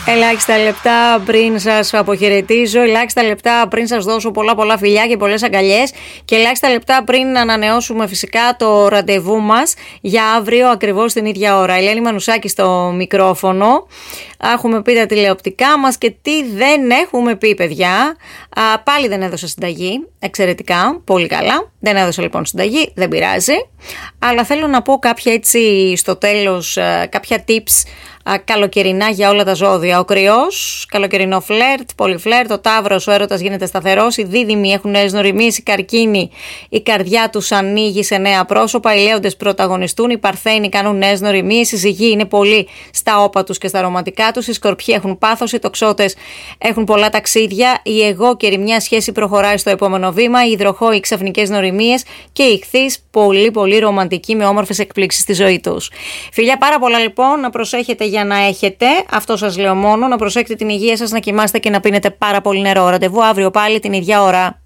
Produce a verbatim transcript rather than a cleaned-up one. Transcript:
Ελάχιστα λεπτά πριν σας αποχαιρετήσω, ελάχιστα λεπτά πριν σας δώσω πολλά πολλά φιλιά και πολλές αγκαλιές και ελάχιστα λεπτά πριν ανανεώσουμε φυσικά το ραντεβού μας για αύριο ακριβώς την ίδια ώρα. Ελένη Μανουσάκη στο μικρόφωνο. Έχουμε πει τα τηλεοπτικά μας και τι δεν έχουμε πει, παιδιά. Α, πάλι δεν έδωσα συνταγή, εξαιρετικά, πολύ καλά. Δεν έδωσα λοιπόν συνταγή, δεν πειράζει. Αλλά θέλω να πω κάποια έτσι στο τέλος, κάποια tips καλοκαιρινά για όλα τα ζώδια. Ο Κρυός, καλοκαιρινό φλερτ, πολύ φλερτ. Ο Ταύρος, ο έρωτας γίνεται σταθερός. Οι Δίδυμοι έχουν νέες νοημίες. Οι Καρκίνοι, η καρδιά τους ανοίγει σε νέα πρόσωπα. Οι Λέοντες πρωταγωνιστούν. Οι Παρθένοι κάνουν νέες νοημίες. Οι Ζυγοί είναι πολύ στα όπα τους και στα ρομαντικά τους. Οι Σκορπιοί έχουν πάθος. Οι Τοξότες έχουν πολλά ταξίδια. Οι Αιγόκεροι, μια σχέση προχωράει στο επόμενο βήμα. Οι Υδροχόοι, ξαφνικές νοημίες. Και οι Ιχθύς, πολύ πολύ ρομαντικοί με όμορφες εκπλήξεις στη ζωή τους. Φιλιά, πάρα πολλά λοιπόν, να προσέχετε για να έχετε, αυτό σας λέω μόνο, να προσέχετε την υγεία σας, να κοιμάστε και να πίνετε πάρα πολύ νερό. Ραντεβού αύριο πάλι την ίδια ώρα.